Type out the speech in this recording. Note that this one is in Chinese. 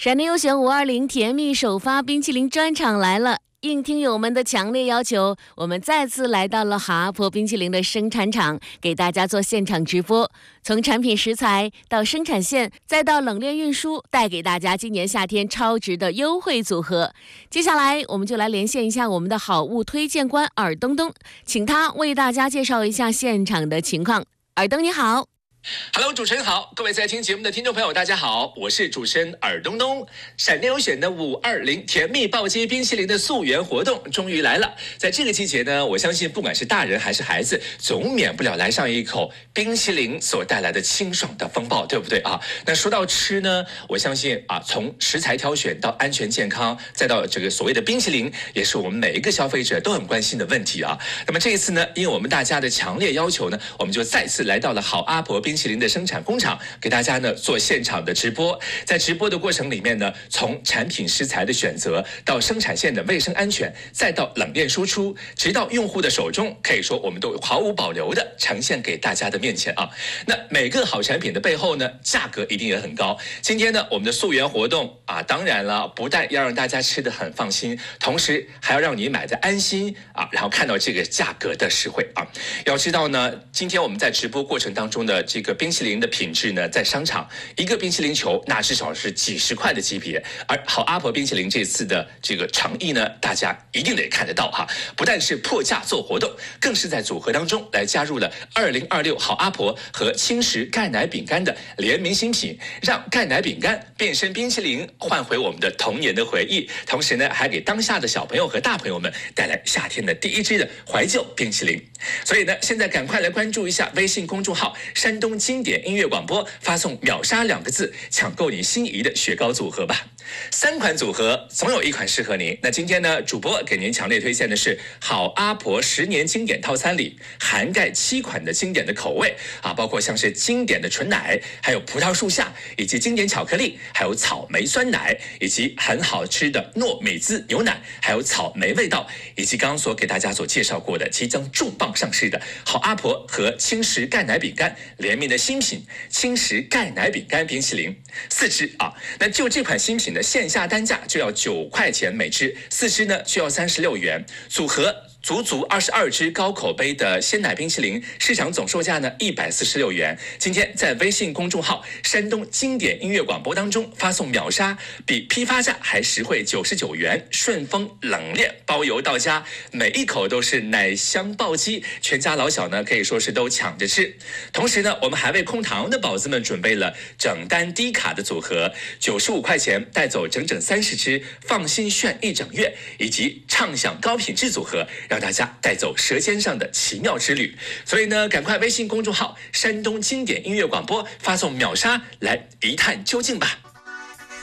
闪电优选520甜蜜首发冰淇淋专场来了。应听友们的强烈要求，我们再次来到了好阿婆冰淇淋的生产厂，给大家做现场直播。从产品食材到生产线，再到冷链运输，带给大家今年夏天超值的优惠组合。接下来，我们就来连线一下我们的好物推荐官尔东东，请他为大家介绍一下现场的情况。尔东你好。 Hello， 主持人好，各位在听节目的听众朋友，大家好，我是主持人尔东东。闪电优选的520甜蜜暴击冰淇淋的溯源活动终于来了。在这个季节呢，我相信不管是大人还是孩子，总免不了来上一口冰淇淋所带来的清爽的风暴，对不对啊？那说到吃呢，我相信啊，从食材挑选到安全健康，再到这个所谓的冰淇淋，也是我们每一个消费者都很关心的问题啊。那么这一次呢，因为我们大家的强烈要求呢，我们就再次来到了好阿婆冰淇淋的生产工厂，给大家呢做现场的直播。在直播的过程里面呢，从产品食材的选择到生产线的卫生安全，再到冷链输出，直到用户的手中，可以说我们都毫无保留的呈现给大家的面前啊。那每个好产品的背后呢，价格一定也很高。今天呢，我们的溯源活动啊，当然了，不但要让大家吃得很放心，同时还要让你买的安心啊，然后看到这个价格的实惠啊。要知道呢，今天我们在直播过程当中的这个冰淇淋的品质呢，在商场一个冰淇淋球那至少是几十块的级别，而好阿婆冰淇淋这次的这个诚意呢，大家一定得看得到哈。不但是破价做活动，更是在组合当中来加入了2026好阿婆和轻食钙奶饼干的联名新品，让钙奶饼干变身冰淇淋，换回我们的童年的回忆。同时呢，还给当下的小朋友和大朋友们带来夏天的第一支的怀旧冰淇淋。所以呢，现在赶快来关注一下微信公众号山东经典音乐广播，发送秒杀2个字，抢购你心仪的雪糕组合吧。3款组合总有一款适合您。那今天呢，主播给您强烈推荐的是好阿婆10年经典套餐里涵盖7款的经典的口味啊，包括像是经典的纯奶，还有葡萄树下，以及经典巧克力，还有草莓酸奶，以及很好吃的糯米滋牛奶，还有草莓味道，以及刚刚所给大家所介绍过的即将重磅上市的好阿婆和轻食钙奶饼干联名的新品轻食钙奶饼干冰淇淋4支啊。那就这款新品的线下单价就要9块钱每支，4支呢就要36元，组合足22支高口碑的鲜奶冰淇淋，市场总售价呢146元。今天在微信公众号山东经典音乐广播当中发送秒杀，比批发价还实惠99元，顺丰冷链包邮到家，每一口都是奶香暴击，全家老小呢可以说是都抢着吃。同时呢，我们还为空堂的宝子们准备了整单低卡的组合，95块钱带走整整30支，放心炫一整月，以及畅享高品质组合，让大家带走舌尖上的奇妙之旅。所以呢，赶快微信公众号山东经典音乐广播发送秒杀来一探究竟吧。